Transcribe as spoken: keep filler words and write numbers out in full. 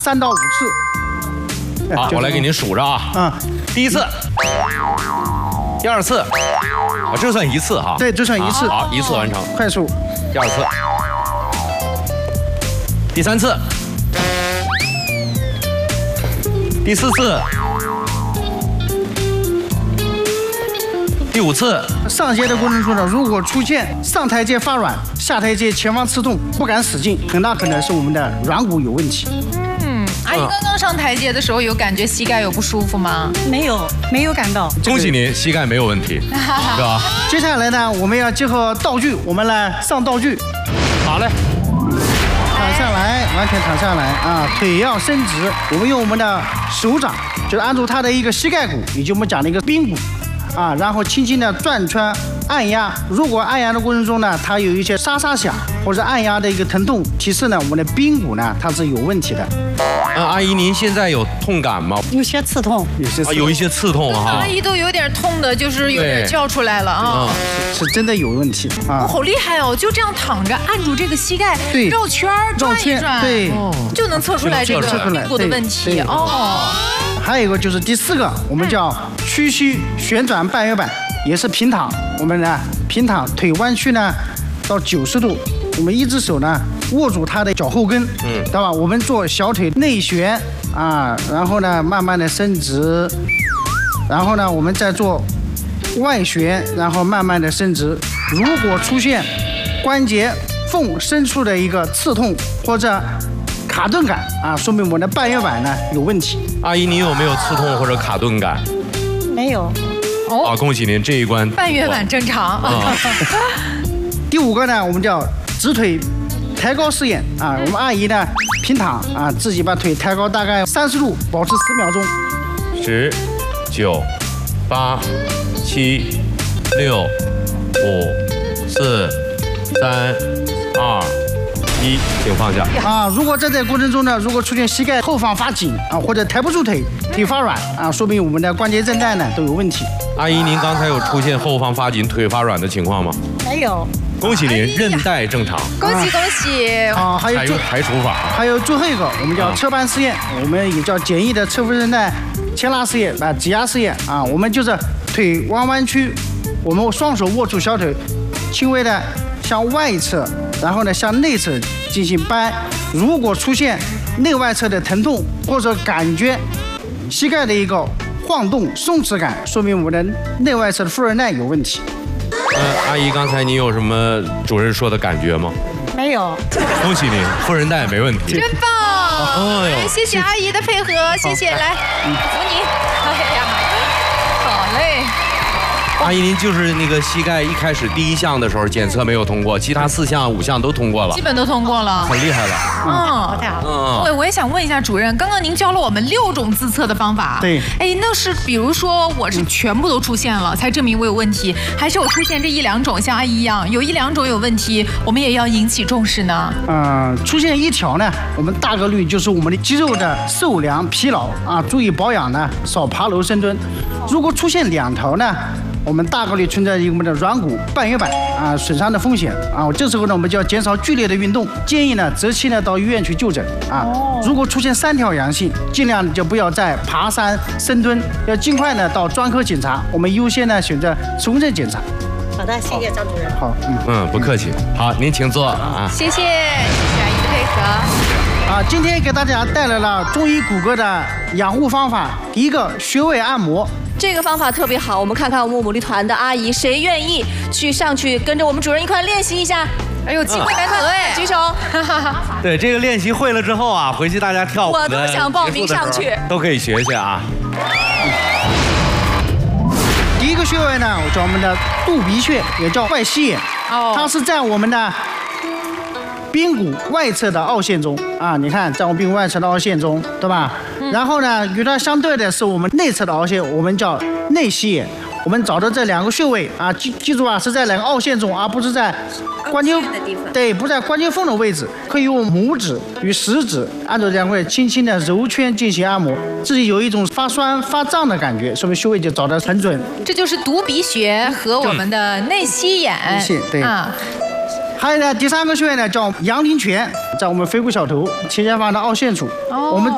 三到五次。 好，我来给您数着啊。 嗯， 第一次，第二次，啊，这算一次哈。 对，这算一次。 好，一次完成。 快速。 第二次，第三次，第四次，第五次。 上阶的过程中呢，如果出现上台阶发软、下台阶前方刺痛、不敢使劲，很大可能是我们的软骨有问题。 嗯，阿姨刚刚上台阶的时候有感觉膝盖有不舒服吗？ 没有，没有感到。 恭喜您，膝盖没有问题，是吧？ 接下来呢，我们要结合道具，我们来上道具。 好嘞。 躺下来，完全躺下来啊，腿要伸直。我们用我们的手掌，就是按住它的一个膝盖骨，以及我们讲的一个髌骨。啊，然后轻轻的转圈按压，如果按压的过程中呢，它有一些沙沙响或者按压的一个疼痛，提示呢我们的髌骨呢它是有问题的。 啊，阿姨您现在有痛感吗？ 有些刺痛， 有些啊有一些刺痛哈。 阿姨都有点痛的，就是有点叫出来了啊。 是真的有问题啊！ 好厉害哦！就这样躺着，按住这个膝盖， 对， 绕圈转一转， 对， 就能测出来这个髌骨的问题哦。 还有一个就是第四个，我们叫屈膝旋转半月板，也是平躺。我们呢平躺，腿弯曲呢到九十度，我们一只手呢握住它的脚后跟，嗯，对吧？我们做小腿内旋啊，然后呢慢慢的伸直，然后呢我们再做外旋，然后慢慢的伸直。如果出现关节缝深处的一个刺痛或者卡顿感啊，说明我们的半月板呢有问题。 阿姨，您有没有刺痛或者卡顿感？ 没有。 哦， 啊，恭喜您这一关半月板正常。 啊、 第五个呢，我们叫直腿抬高试验啊。我们阿姨呢平躺啊，自己把腿抬高大概三十度，保持十秒钟。 十、九、八、七、六、五、四、三、二。一，请放下啊！如果在这个过程中呢，如果出现膝盖后方发紧啊，或者抬不住腿，腿发软啊，说明我们的关节韧带呢都有问题。 阿姨，您刚才有出现后方发紧、腿发软的情况吗？ 没有。 恭喜您，韧带正常。 恭喜恭喜！ 啊，还有采用排除法。 还有最后一个，我们叫侧扳试验，我们也叫简易的侧副韧带牵拉试验啊，挤压试验啊。我们就是腿弯弯曲，我们双手握住小腿，轻微的向外侧。然后呢，向内侧进行扳。如果出现内外侧的疼痛或者感觉膝盖的一个晃动、松弛感，说明我们的内外侧的副韧带有问题。 呃，阿姨，刚才您有什么主任说的感觉吗？ 没有。 恭喜您，副韧带没问题。 真棒！哎，谢谢阿姨的配合，谢谢，来，扶您。哎呀，好嘞。 阿姨，您就是那个膝盖一开始第一项的时候检测没有通过，其他四项、五项都通过了， 基本都通过了， 很厉害了。 嗯，太好了。嗯，我我也想问一下主任，刚刚您教了我们六种自测的方法， 对， 哎，那是比如说我是全部都出现了才证明我有问题，还是我出现这一两种像阿姨一样有一两种有问题，我们也要引起重视呢？ 嗯，出现一条呢，我们大概率就是我们的肌肉的受凉、疲劳啊，注意保养呢，少爬楼深蹲。如果出现两条呢？我们大概率存在于我们的软骨、半月板啊损伤的风险啊。这时候呢，我们就要减少剧烈的运动，建议呢择期呢到医院去就诊啊。如果出现三条阳性，尽量就不要再爬山、深蹲，要尽快呢到专科检查。我们优先呢选择重症检查。 好的，谢谢张主任。 好，嗯嗯，不客气。好，您请坐啊。 谢谢，谢谢阿姨的配合。 啊，今天给大家带来了中医骨骼的养护方法，第一个穴位按摩。 这个方法特别好，我们看看我们牡蛎团的阿姨谁愿意去上去跟着我们主任一块练习一下。 哎呦，机会难得哎， 举手。 对，这个练习会了之后啊，回去大家跳舞我都想报名上去， 都可以学学啊。 第一个穴位呢，叫我们的肚鼻穴，也叫外膝眼，哦，它是在我们的髌骨外侧的凹陷中啊，你看，在我们髌骨外侧的凹陷中，对吧？嗯、然后呢，与它相对的是我们内侧的凹陷，我们叫内膝眼。我们找到这两个穴位啊，记记住啊，是在两个凹陷中，而不是在关节对，不在关节缝的位置。可以用拇指与食指按照两块轻轻的揉圈进行按摩，自己有一种发酸发胀的感觉，说明穴位就找得很准。 这就是犊鼻穴和我们的内膝眼。 内膝对啊。还有呢，第三个穴位呢叫阳陵泉，在我们腓骨小头前前方的凹陷处。哦、我们